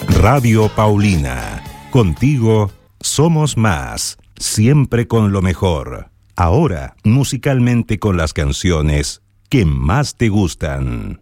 Radio Paulina. Contigo somos más, siempre con lo mejor. Ahora, musicalmente con las canciones que más te gustan.